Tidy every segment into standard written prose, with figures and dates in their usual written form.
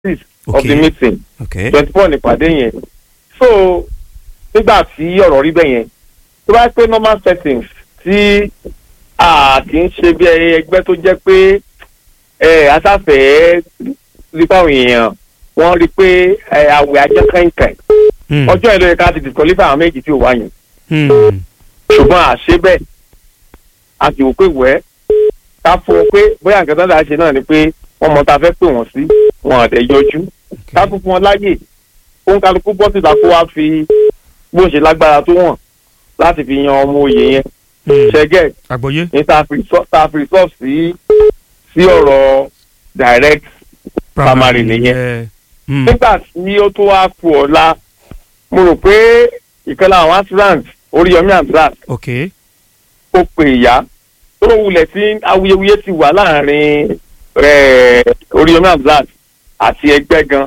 of the meeting 24 nípàdé yẹn. So nígbà tí ọ̀rọ̀ rí bẹ́ẹ̀ yẹn tó bá pé normal settings tí a kì í ṣe bí ẹgbẹ́ tó jẹ́ pé asáfẹ́ rí báwọn èèyàn wọ́n rí pé àwẹ̀ ajẹ́ kẹ́ńkẹ́ ọjọ́ ìlú ẹ̀ka ti disqualify àwọn méjì tí ò wá yẹn ṣùgbọ́n àṣẹ bẹ́ẹ̀ a sì wò pé wẹ́ ká fún un pé bóyá nǹkan tó dáa ṣe náà ni pé wọ́n mọ ta fẹ́ pè wọ́n sí wọn àdẹ yọjú ká tún fún wọn láyè ó ń kálukú bọ́ síta kó wá fi bó ṣe lágbára tó wọ̀n láti fi yan ọmọ òye yẹn ṣẹgẹ́ ní ta fi sọ sí ọ̀rọ̀ direct primary nìyẹn nígbà tí ó tó wá kù ọ̀la mo rò pé ìkànnì àwọn aspirant Oríyọmí Hamzat ó pe ìyá tó wulẹ̀ tí awuyewuye ti wà láàrin Oríyọmí Hamzat àti ẹgbẹ́ gan.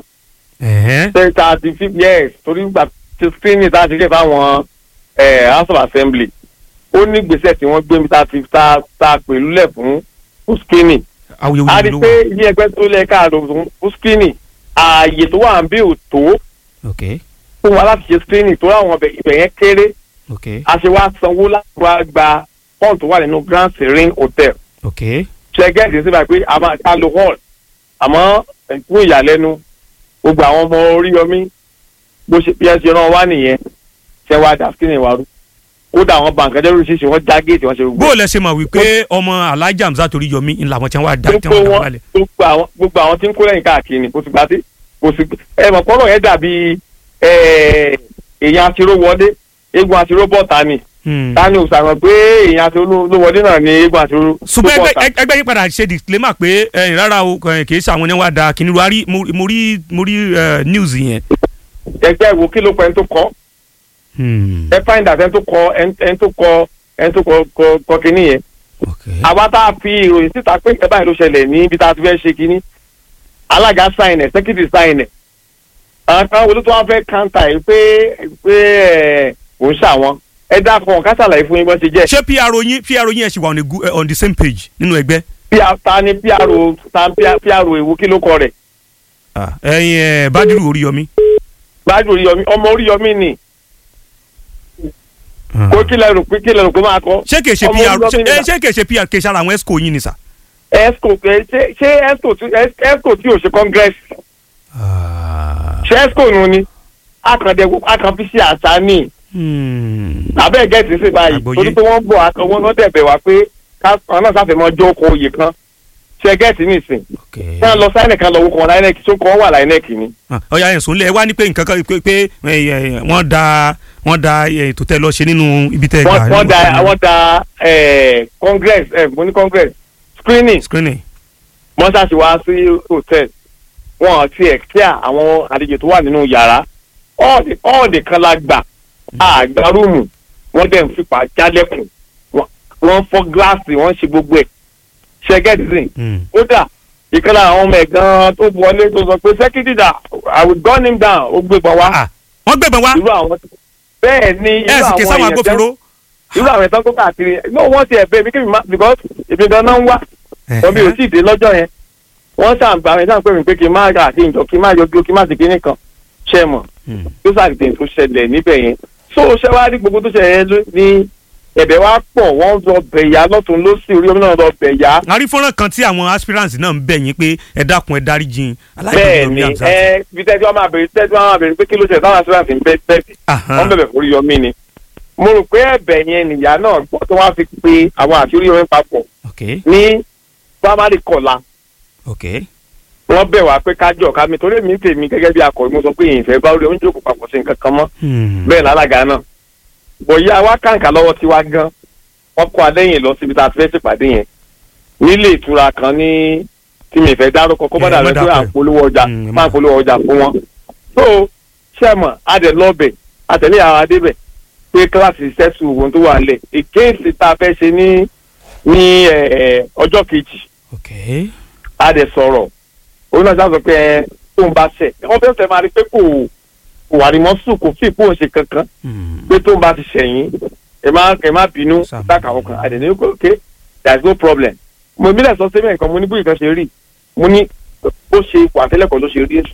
35 years torí gbà tí screening tá a ti lè fáwọn House of Assembly ó ní gbèsè tí wọ́n gbé mi tá a pẹ̀lú lẹ̀ fún screening. a rí pé ilé ẹgbẹ́ tó lẹ̀ káàdó fún screening ààyè tó wà ń bí ò tó fún wa láti ṣe screening tó láwọn ibẹ̀ yẹn kéré a ṣe wá sanwó láti wá gba hall tó wà nínú Grand Serene Hotel. ṣe gẹ́gẹ́ sí báyìí pé a máa ká lo hall àmọ́ fún ìyàlẹ́nu gbogbo àwọn ọmọ Oríyọmí bó ṣe bí ẹ ṣe rán wá nìyẹn ṣe wá dà screening wa rú kódà àwọn bàǹkẹ́dẹ́ oríṣiríṣi wọ́n já géètì wọ́n ṣe gbogbo. bó lẹ ṣe mọ̀ wípé ọmọ Alhaji Hamzat Oríyọmí ńlá wọn tí wọ́n wá dá tí wọ́n dá wálẹ̀. gbogbo àwọn tí ń kó lẹ́yìn káàkiri ni kò sì gbà tí kò sì ẹ mọ̀ pọ́nrọ̀ yẹn dàbí èèyàn àtiró wọlé eégún àtiró bọ́ta ni tani ò sàmọ̀ pé èèyàn àtiró ló wọlé náà ni eégún àtiró ló bọ́ta. ṣùgbọ́n ẹgbẹ́ yín padà ṣe disclaimer pé rárá o kì í ṣe àwọn ẹni wá da kìnìún wa rí mo rí news yẹn. ẹgbẹ́ ìwò kí ló pẹ́ ń tó kọ́ ẹ find out ẹni tó kọ kínní yẹn. àwa tá a fi ìròyìn síta pé ìjọba yìí ló ṣẹlẹ̀ ní ibi tá a ti fẹ́ ṣe kínní alága sign ẹ̀ secretary sign ẹ̀ àwọn kan wọlé tó wá fẹ́ counter yìí pé kò ń ṣàwọn ẹ dákun ká ṣàlàyé fún yín bó ṣe jẹ́. ṣé PRO yẹn ṣì wà on the same page nínú ẹgbẹ́. ta ni PRO èwo kí ló kọ rẹ̀. ẹyin Bádírù Oríyọmí. Bádírù Oríyọmí ọmọ Oríyọmí ni kó kí lẹ́rù pé máa kọ́. ṣé kìí ṣe PR ṣé kìí ṣe PR kìí ṣe ara àwọn ESCO yín ni sà. ESCO ṣé ESCO tí ò ṣe congress. ṣé ESCO nu ni akàn fi ṣe àṣà ní. abẹ́ gẹ̀ẹ́sì sí báyìí torí pé wọ́n bọ̀ akọ̀wọ́n náà dẹ̀bẹ̀ wá pé káwọn náà sáfẹ́ mọ́ jókòó oyè kan ṣe gẹ̀ẹ́sì nìsín. kí wọ́n lọ sáyẹ̀nì kan lọ wọ́n kàn láìnẹ́ẹ̀kì tó kọ́ wà láìnẹ́ẹ̀kì ni. ọ̀ya ẹ̀ sùn lé ẹ wá ní pé nǹkan kan pé wọ́n da ètò tẹ́ lọ ṣe nínú ibi tẹ́ gbà. wọ́n da congress mo ní congress screening wọ́n ṣàṣì wá sí hotel wọ́n ti clear àwọn àlejò tó wà nínú yàrá ọ̀ọ́dẹ̀ kan la gbà àgbà rúùmù wọ́n dẹ̀ ń fipá jálẹ̀kùn wọ́n fọ́ gíláàsì wọ́n ṣe gbogbo ẹ̀ ṣẹ́gẹ́dì kódà ìkànnì àwọn ọmọ ẹ̀ gan-an tó wọlé tó sọ pé sẹ́kítìdà I will gun him down ó gbébọn wá. wọ́n gbébọn wá. irú àwọn bẹ́ẹ̀ ni irú àwọn ẹ̀yàn tó káàkiri náà wọ́n ti ẹ̀bẹ̀ mi kí mi má because èmi gan-an ń wá wọ́n bí o sì dé lọ́jọ́ yẹn wọ́n ṣàǹbá mi ṣàǹpẹ́ mi pé kí n má rà kí n jọ kí n má yọjú kí n má sì kíní kan ṣe mọ̀ tó ṣàdìdì tó ṣẹlẹ̀ níbẹ̀ yẹn so ṣé wàá rí gbogbo tó ṣẹlẹ̀ ní ẹ̀bẹ̀ wa pọ̀ wọ́n lọ bẹ̀yà lọ́tún lọ́sì Oríyọmí náà lọ bẹ̀yà. àrí fọ́nrán kan tí àwọn aspirants náà ń bẹ̀ yín pé ẹ dákun ẹ dárí jìn. bẹ́ẹ̀ni bí tẹ́tí wọn máa bẹ̀rẹ̀ pé kí ló ṣe táwọn aspirants ń bẹ̀ wọ́n bẹ̀bẹ̀ fún Oríyọmí ni. mo rò pé ẹ̀bẹ̀ yẹn nìyá náà gbọ́ tó wá fi pé àwọn àti Oríyọmí papọ̀ ní primary kọ̀la. wọ́n bẹ̀ wá pé kájọ ká mi torí mi tèmi gẹ́gẹ́ bí akọ̀wé mo sọ pé ìfẹ́ bá Oríyọmí jókòó papọ̀ sí nǹkan kan mọ́ bẹ́ẹ̀ lálága náà bọ̀yá wa kàǹkà lọ́wọ́ tiwa gan wọ́n kó adẹ́yìn lọ síbi tá a ti fẹ́ ṣèpàdé yẹn nílé ìtura kan ní tí mi fẹ́ dárúkọ kó bọ́dà rẹ pé à ń polówó ọjà fún wọn. tó sẹ́mọ̀ adẹ̀ lọ́bẹ̀ àtẹ̀lé àwọn adébẹ̀ pé kíláàsì sẹ́sù ohun tó wà lẹ̀ èkéèsì tá a fẹ́ ṣe ní ọjọ́ kejì adẹ̀ sọ̀rọ̀ òun náà sọ pé tóun bá ṣẹ̀ wọ́n fẹ́ sẹ́ máa rí pé kò wà ní mọ́sù kò fi ìpò ṣe kankan pé tó ń bá ti ṣẹ̀yìn ẹ má bínú dákà ọkàn àdéhùn ní okay there is no problem mo ìbílẹ̀ sọ sẹ́mi nǹkan mo ní bóyá kan ṣe rí mo ní bó ṣe wà tẹ́lẹ̀ kan ló ṣe rí